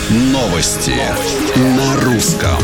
Новости на русском.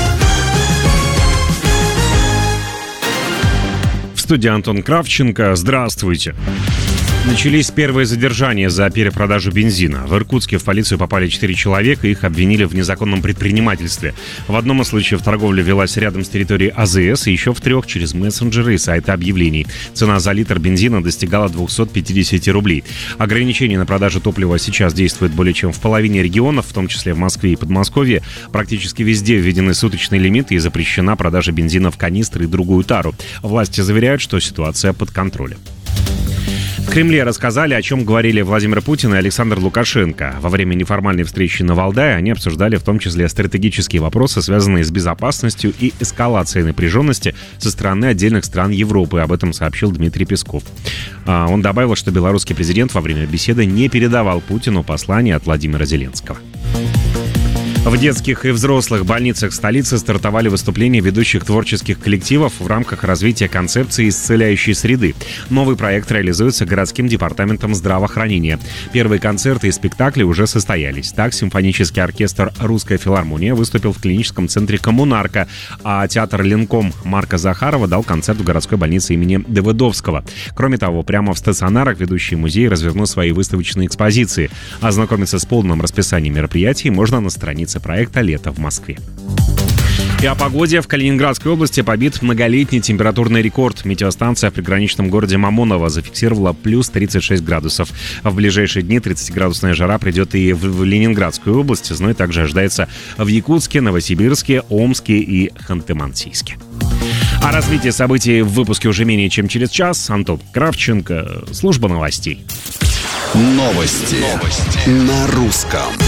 В студии Антон Кравченко. Здравствуйте. Начались первые задержания за перепродажу бензина. В Иркутске в полицию попали 4 человека, их обвинили в незаконном предпринимательстве. В одном из случаев торговля велась рядом с территорией АЗС, и еще в 3 через мессенджеры и сайты объявлений. Цена за литр бензина достигала 250 рублей. Ограничение на продажу топлива сейчас действует более чем в половине регионов, в том числе в Москве и Подмосковье. Практически везде введены суточные лимиты и запрещена продажа бензина в канистры и другую тару. Власти заверяют, что ситуация под контролем. В Кремле рассказали, о чем говорили Владимир Путин и Александр Лукашенко. Во время неформальной встречи на Валдае они обсуждали в том числе стратегические вопросы, связанные с безопасностью и эскалацией напряженности со стороны отдельных стран Европы. Об этом сообщил Дмитрий Песков. Он добавил, что белорусский президент во время беседы не передавал Путину послание от Владимира Зеленского. В детских и взрослых больницах столицы стартовали выступления ведущих творческих коллективов в рамках развития концепции исцеляющей среды. Новый проект реализуется городским департаментом здравоохранения. Первые концерты и спектакли уже состоялись. Так, симфонический оркестр «Русская филармония» выступил в клиническом центре «Коммунарка», а театр «Ленком» Марка Захарова дал концерт в городской больнице имени Давыдовского. Кроме того, прямо в стационарах ведущие музеи развернут свои выставочные экспозиции. Ознакомиться с полным расписанием мероприятий можно на странице проекта «Лето в Москве». И о погоде. В Калининградской области побит многолетний температурный рекорд. Метеостанция в приграничном городе Мамоново зафиксировала плюс 36 градусов. В ближайшие дни 30-градусная жара придет и в Ленинградскую область. Зной также ожидается в Якутске, Новосибирске, Омске и Ханты-Мансийске. О развитии событий в выпуске уже менее чем через час. Антон Кравченко, служба новостей. Новости на русском.